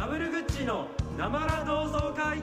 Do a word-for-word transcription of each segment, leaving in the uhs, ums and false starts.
ダブルグッチのなまら同窓会。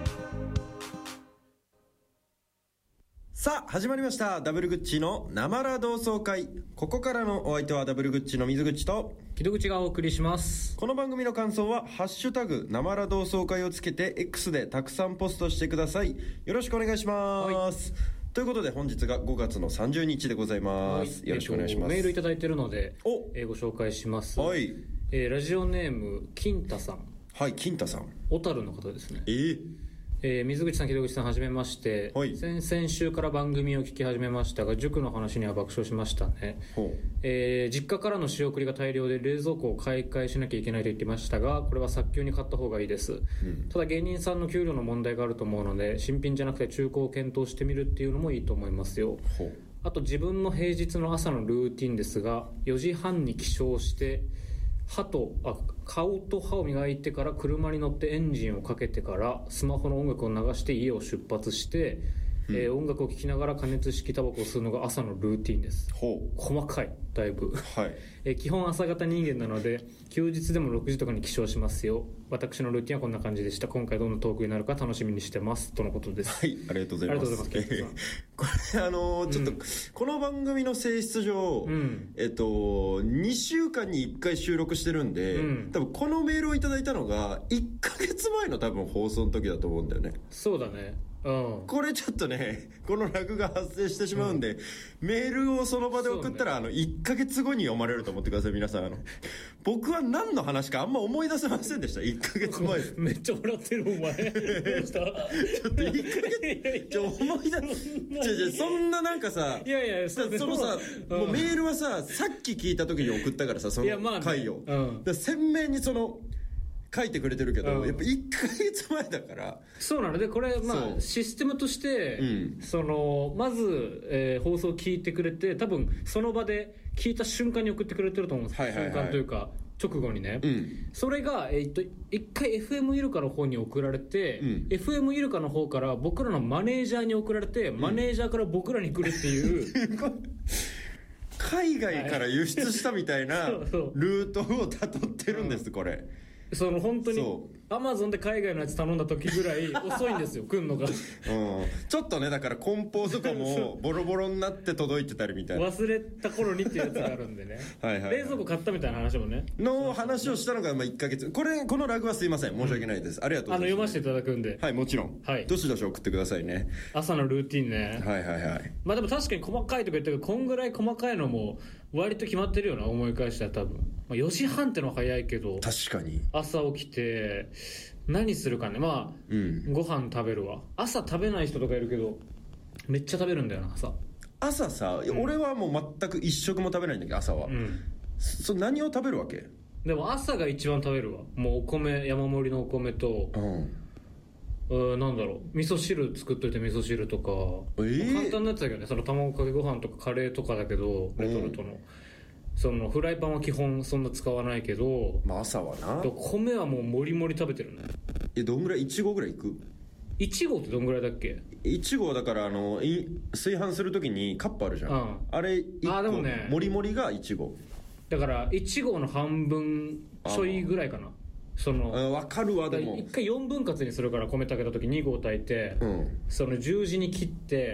さあ始まりました、ダブルグッチのなまら同窓会。ここからのお相手はダブルグッチの水口と木戸口がお送りします。 この番組の感想はハッシュタグなまら同窓会をつけて X でたくさんポストしてください。よろしくお願いします、はい、ということで本日がごがつのさんじゅうにちでございます、はい、よろしくお願いします。 メールいただいているので、えー、ご紹介します、 はい。 えー、ラジオネーム金太さん。 はい、金太さん、 小樽の方ですね。 えーえー、水口さん、木戸口さん、はじめまして、 はい、 先々週から番組を聞き始めましたが、塾の話には爆笑しましたね。 ほう、 えー、実家からの仕送りが大量で冷蔵庫を買い替えしなきゃいけないと言ってましたが、これは早急に買った方がいいです、うん、ただ芸人さんの給料の問題があると思うので、新品じゃなくて中古を検討してみるっていうのもいいと思いますよ。 ほう。 あと自分の平日の朝のルーティンですが、よじはんに起床して歯とあ顔と歯を磨いてから車に乗ってエンジンをかけてからスマホの音楽を流して家を出発して、うん、えー、音楽を聴きながら加熱式タバコを吸うのが朝のルーティンです。 ほう、 細かい、だいぶ、 はい。 えー、基本朝方人間なので休日でもろくじとかに起床しますよ。私のルーティンはこんな感じでした。今回どんなトークになるか楽しみにしてますとのことです。 はい、ありがとうございます。 ありがとうございます。 これあのー、ちょっと、うん、この番組の性質上、うん、えっとにしゅうかんにいっかい収録してるんで、うん、多分このメールをいただいたのがいっかげつまえの多分放送の時だと思うんだよね。 そうだね。うん、これちょっとね、このラグが発生してしまうんで、うん、メールをその場で送ったら、ね、あのいっかげつごに読まれると思ってください。皆さん、あの僕は何の話かあんま思い出せませんでした。いっかげつまえめっちゃ笑ってるお前どうしたちょっといっかげつちょ思い出ちょちょそんななんかさ、 いやいや、 そのさ、うん、もうメールはさ、さっき聞いた時に送ったからさ、その回を、 まあね、うん、 だ鮮明にその書いてくれてるけど、うん、やっぱいっかげつまえだから。 そうなので、これまあシステムとして、うん、そのまず、えー、放送を聞いてくれて、多分その場で聞いた瞬間に送ってくれてると思うんです、はいはいはい、瞬間というか直後にね、うん、それが、えー、っと一回 エフエム イルカの方に送られて、うん、エフエム イルカの方から僕らのマネージャーに送られて、うん、マネージャーから僕らに来るっていう、 海外から輸出したみたいなルートをたどってるんです、これ。 その本当にアマゾンで海外のやつ頼んだ時ぐらい遅いんですよ来んのが、うん、 ちょっとね、だから梱包とかもボロボロになって届いてたりみたいな忘れた頃にっていうやつがあるんでねはいはい、はい、冷蔵庫買ったみたいな話もねの話をしたのがまあいっかげつ。これこのラグはすいません、申し訳ないです、うん、ありがとうございます。あの読ませていただくんで、 はい、もちろん、はい、どしどし送ってくださいね。 朝のルーティンね。 はいはいはい。 まあでも確かに細かいとか言ったけど、こんぐらい細かいのも割と決まってるよな、思い返したら多分、まあ、よじはんってのは早いけど、 確かに朝起きて何するかね。まあ、うん、ご飯食べるわ。朝食べない人とかいるけどめっちゃ食べるんだよな朝。 朝さ、うん、俺はもう全く一食も食べないんだけど朝は、うん、そ何を食べるわけ？ でも朝が一番食べるわ。もうお米、山盛りのお米と、うん、なんだろう、味噌汁作っといて味噌汁とか、えー、簡単なやつだけどね。その卵かけご飯とかカレーとかだけど、レトルトの、うん、そのフライパンは基本そんな使わないけど、 まあ朝はな。 米はもうもりもり食べてるね。 え、どんぐらい？いち合ぐらいいく？ いち合ってどんぐらいだっけ？ いち合だから、あの炊飯するときにカップあるじゃん、うん、あれいっこ、あ、でもね、もりもりがいち合だからいち合の半分ちょいぐらいかな。その分かるわ。でもいっかいよんぶん割にするから、米炊けた時に合炊いて、うん、その十字に切って、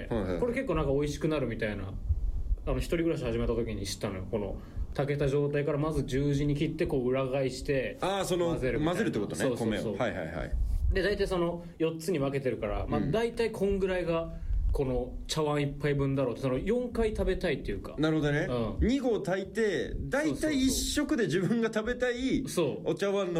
はいはい、これ結構なんか美味しくなるみたいな、あの一人暮らし始めた時に知ったのよ。この炊けた状態からまず十字に切ってこう裏返して、 ああ、その混ぜる混ぜるってことね。 そうそうそう、 米を、はいはいはい。 で大体そのよっつに分けてるから、まあ、大体こんぐらいがこの茶碗一杯分だろうって、そのよんかい食べたいっていうか。 なるほどね、うん、に合炊いて大体いっ食で自分が食べたいお茶碗の